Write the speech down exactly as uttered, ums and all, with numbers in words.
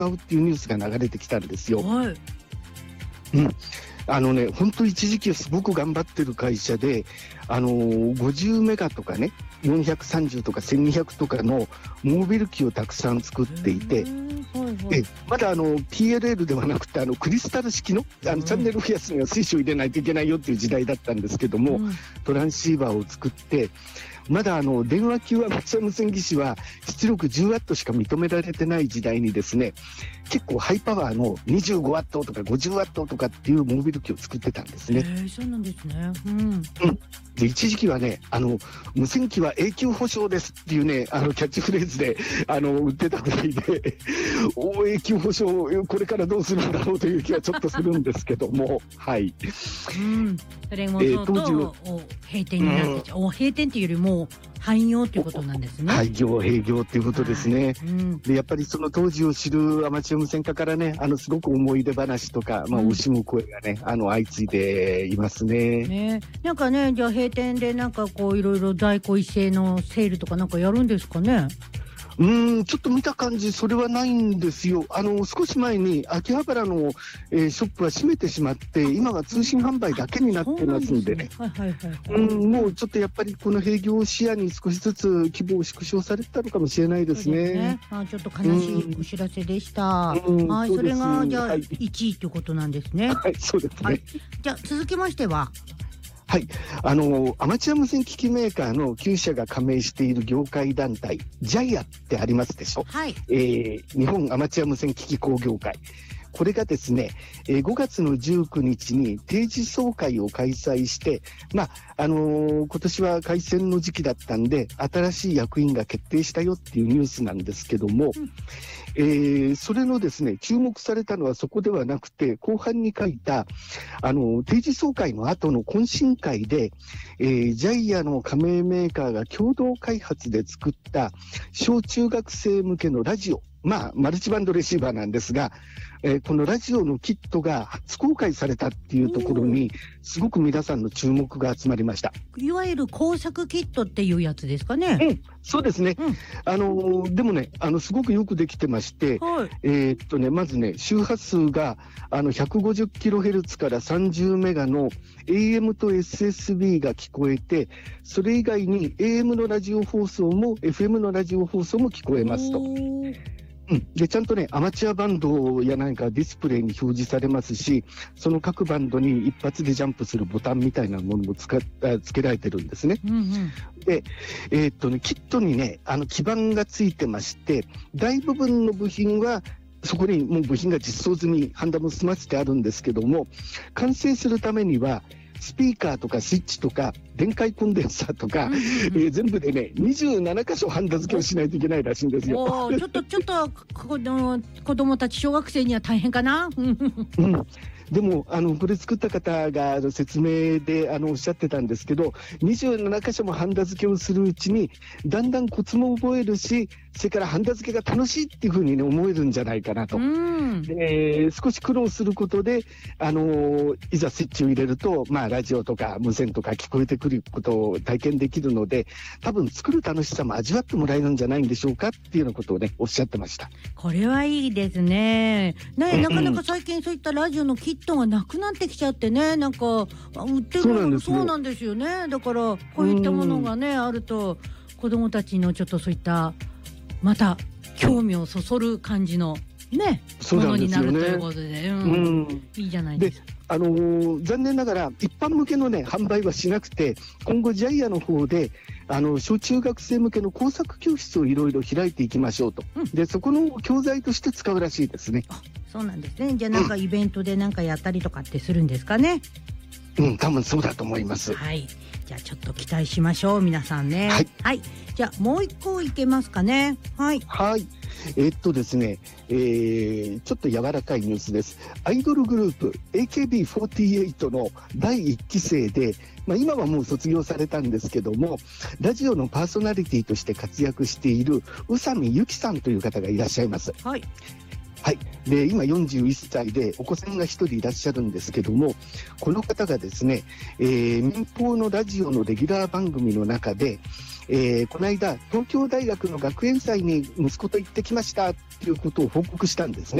うっていうニュースが流れてきたんですよ。 はい。 うん、あのね、本当一時期すごく頑張ってる会社で、あのー、ごじゅうメガとかね、よんひゃくさんじゅうとかせんにひゃくとかのモービル機をたくさん作っていて、はいはい、えまだあの ピーエルエル ではなくてあのクリスタル式の、あのチャンネル増やすには水素を入れないといけないよっていう時代だったんですけども、うん、トランシーバーを作って、まだあの電話級アマチュア無線技師は出力じゅうワットしか認められてない時代にですね、結構ハイパワーのにじゅうごワットとかごじゅうワットとかっていうモービル機を作ってたんですね。 へー、そうなんですね。うん。うん、 で一時期はね、あの無線機は永久保証ですっていうね、あのキャッチフレーズであの売ってたぐらいでお永久保証これからどうするんだろうという気はちょっとするんですけどもはい、 うん、それもそうと、えー、閉店になってちゃう、うん、閉店っていうよりも廃業ということなんですね。 廃業閉業ということですね、うん、でやっぱりその当時を知るアマチュア無線家からね、あのすごく思い出話とか、まあ、惜しむ声がね、あの相次いでいますね。 ね、なんかね、じゃあ閉店でなんかこういろいろ在庫一斉のセールとかなんかやるんですかね。 うーんちょっと見た感じそれはないんですよ。あの少し前に秋葉原の、えー、ショップは閉めてしまって今は通信販売だけになってますんでね、もうちょっとやっぱりこの閉業を視野に少しずつ規模を縮小されてたのかもしれないですね。 そうですね、まあ、ちょっと悲しいお知らせでした。うん、はい、それがじゃあ、はい、いちいということなんですね。 はい、そうですね、はい、 じゃあ続きましてははい、あのアマチュア無線機器メーカーのきゅうしゃが加盟している業界団体ジャイアってありますでしょ、はい、えー、日本アマチュア無線機器工業会、これがですね、えー、ごがつのじゅうくにちに定時総会を開催して、まああのー、今年は改選の時期だったんで新しい役員が決定したよっていうニュースなんですけども、うん、えー、それのですね注目されたのはそこではなくて後半に書いたあの定時総会の後の懇親会で、えー、ジャイアの加盟メーカーが共同開発で作った小中学生向けのラジオ、まあマルチバンドレシーバーなんですが、えー、このラジオのキットが初公開されたっていうところにすごく皆さんの注目が集まりました。 いわゆる工作キットっていうやつですかね。 うん、そうですね、うん、あのー、でもねあのすごくよくできてまして、はい、えー、っとねまずね周波数があの ひゃくごじゅっキロヘルツ からさんじゅうメガの エーエム と エスエスビー が聞こえて、それ以外に エーエム のラジオ放送も エフエム のラジオ放送も聞こえますと。うん、でちゃんとねアマチュアバンドや何かディスプレイに表示されますし、その各バンドに一発でジャンプするボタンみたいなものもつかつけられてるんですね。うんうん、で、えーっとね、キットにねあの基板がついてまして、大部分の部品はそこにもう部品が実装済みハンダム済ませてあるんですけども、完成するためにはスピーカーとかスイッチとか電解コンデンサーとか、うんうんうん、えー、全部でねにじゅうななかしょハンダ付けをしないといけないらしいんですよ。 おちょっとちょっとこの子供たち小学生には大変かな。うん、 でもあのこれ作った方が説明であのおっしゃってたんですけど、にじゅうななかしょもハンダ付けをするうちにだんだんコツも覚えるし、それからハンダ付けが楽しいっていうふうに、ね、思えるんじゃないかなと。うん、で少し苦労することであのいざスイッチを入れると、まあ、ラジオとか無線とか聞こえてくることを体験できるので、多分作る楽しさも味わってもらえるんじゃないんでしょうかっていうようなことをねおっしゃってました。 これはいいですね。ね、なかなか最近そういったラジオのキットがなくなってきちゃってね、なんか売ってるのもそうなんですよね。だからこういったものがねあると子どもたちのちょっとそういったまた興味をそそる感じのねものになるということで、うんうん、いいじゃないですか。 であのー、残念ながら一般向けのね販売はしなくて、今後ジャイアの方であの小中学生向けの工作教室をいろいろ開いていきましょうと、うん、でそこの教材として使うらしいですね。 あ、そうなんですね。じゃあなんかイベントでなんかやったりとかってするんですかね。 うん、多分そうだと思います。 はい、じゃあちょっと期待しましょう皆さんね。はい、はい、じゃあもう一個いけますかね。はい、 はい、えー、っとですね、えー、ちょっと柔らかいニュースです。アイドルグループ エーケービーフォーティーエイト のだいいっきせいで、まあ、今はもう卒業されたんですけども、ラジオのパーソナリティとして活躍している宇佐美由紀さんという方がいらっしゃいます。はい、 はい、で今よんじゅういっさいでお子さんがひとりいらっしゃるんですけども、この方がですね、えー、民放のラジオのレギュラー番組の中で、えー、この間東京大学の学園祭に息子と行ってきましたということを報告したんですね。